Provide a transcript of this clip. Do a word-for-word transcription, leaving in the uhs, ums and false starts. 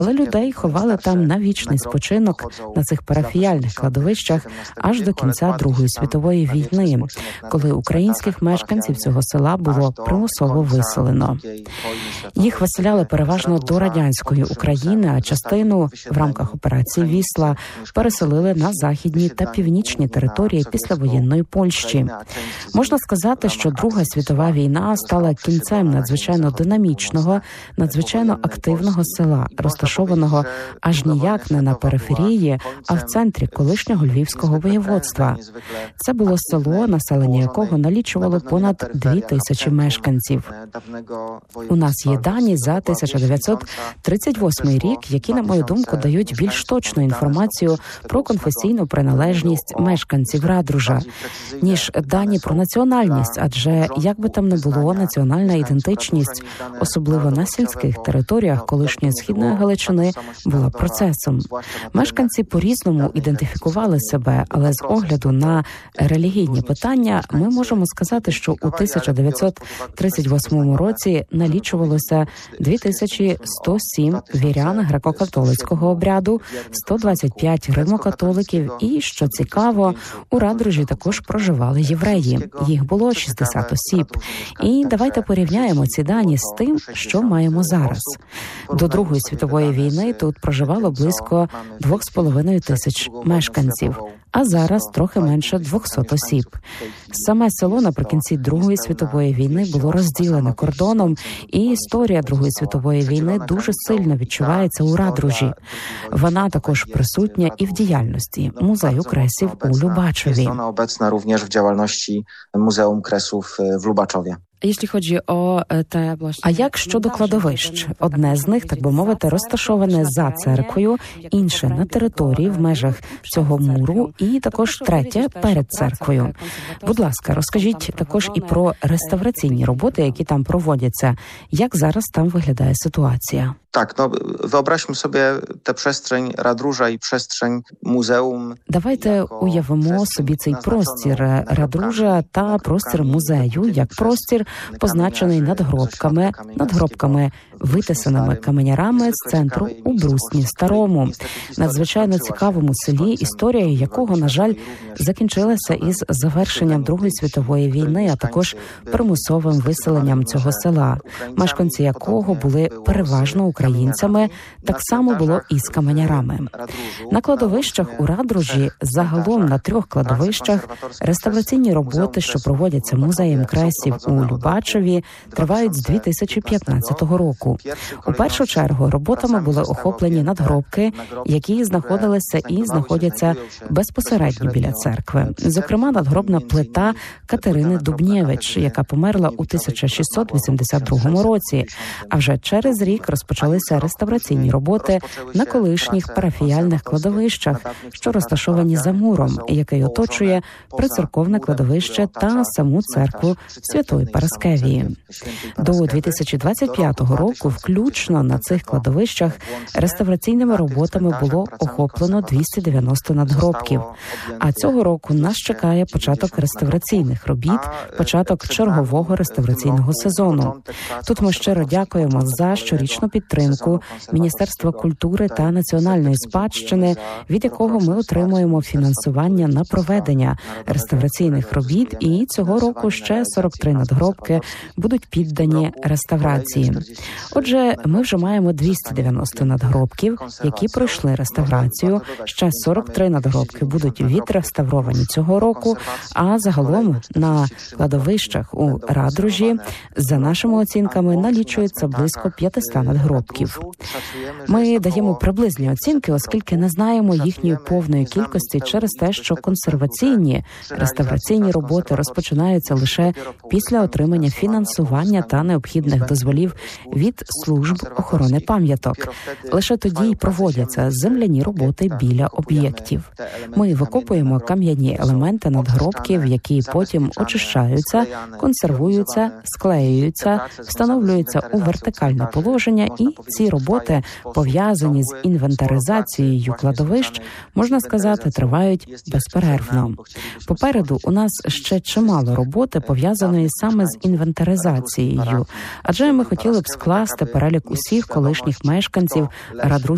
Але людей ховали там на вічний спочинок на цих парафіяльних кладовищах аж до кінця Другої світової війни, коли українських мешканців цього села було примусово виселено. Їх виселяли переважно до радянської України, а частину в рамках операції «Вісла» переселили на західні та північні території післявоєнної Польщі. Можна сказати, що Друга світова війна стала кінцем надзвичайно динамічного, надзвичайно активного села, розташованого аж ніяк не на периферії, а в центрі колишнього Львівського воєводства. Це було село, населення якого налічувало понад дві тисячі мешканців. У нас є дані за тисяча дев'ятсот тридцять восьмий рік, які, на мою думку, дають більш точну інформацію про конфесійну приналежність мешканців Радружа, ніж дані про національність, адже, як би там не було, національна ідентичність, особливо на сільських територіях колишньої Східної Галичини, була процесом. Мешканці по-різному ідентифікували себе, але з огляду на релігійні питання ми можемо сказати, що у тисяча дев'ятсот тридцять восьмому році налічувалося дві тисячі сто сім вірян греко-католицького обряду, сто двадцять п'ять римо-католиків і, що цікаво, у Радружі також проживали євреї. Їх було шістдесят осіб. І давайте порівняємо ці дані з тим, що маємо зараз. До Другої світової війни тут проживало близько двох з половиною тисяч мешканців, а зараз трохи менше двохсот осіб. Саме село наприкінці Другої світової війни було розділене кордоном, і історія Другої світової війни дуже сильно відчувається у Радружі. Вона також присутня і в діяльності Музею Кресів у Любачові. Вона обecna również w działalności Muzeum Kresów w Lubaczowie. А як щодо кладовищ? Одне з них, так би мовити, розташоване за церквою, інше на території в межах цього муру і також третє перед церквою. Будь ласка, розкажіть також і про реставраційні роботи, які там проводяться. Як зараз там виглядає ситуація? Так, no wyobraźmy sobie tę przestrzeń Radróża i przestrzeń muzeum. Давайте уявимо собі цей простір Радружа та простір музею, як простір, позначений надгробками, надгробками, витисаними каменярами з центру у Брусні Старому, надзвичайно цікавому селі, історія якого, на жаль, закінчилася із завершенням Другої світової війни, а також примусовим виселенням цього села, мешканці якого були переважно українцями, так само було і з каменярами. На кладовищах у Радружі, загалом на трьох кладовищах, реставраційні роботи, що проводяться Музеєм Кресів у Любачові, тривають з дві тисячі п'ятнадцятого року. У першу чергу роботами були охоплені надгробки, які знаходилися і знаходяться безпосередньо біля церкви. Зокрема, надгробна плита Катерини Дубнєвич, яка померла у тисяча шістсот вісімдесят другому році, а вже через рік розпочалися реставраційні роботи на колишніх парафіяльних кладовищах, що розташовані за муром, який оточує прицерковне кладовище та саму церкву Святої Параскевії. До дві тисячі двадцять п'ятого року включно на цих кладовищах реставраційними роботами було охоплено двісті дев'яносто надгробків. А цього року нас чекає початок реставраційних робіт, початок чергового реставраційного сезону. Тут ми щиро дякуємо за щорічну підтримку Міністерства культури та національної спадщини, від якого ми отримуємо фінансування на проведення реставраційних робіт, і цього року ще сорок три надгробки будуть піддані реставрації. Отже, ми вже маємо двісті дев'яносто надгробків, які пройшли реставрацію, ще сорок три надгробки будуть відреставровані цього року, а загалом на кладовищах у Радружі, за нашими оцінками, налічується близько п'ятсот надгробків. Ми даємо приблизні оцінки, оскільки не знаємо їхньої повної кількості через те, що консерваційні реставраційні роботи розпочинаються лише після отримання фінансування та необхідних дозволів від служб охорони пам'яток. Лише тоді й проводяться земляні роботи біля об'єктів. Ми викопуємо кам'яні елементи надгробків, які потім очищаються, консервуються, склеюються, встановлюються у вертикальне положення, і ці роботи, пов'язані з інвентаризацією кладовищ, можна сказати, тривають безперервно. Попереду у нас ще чимало роботи, пов'язаної саме з інвентаризацією, адже ми хотіли б скласти перелік усіх колишніх мешканців Радруського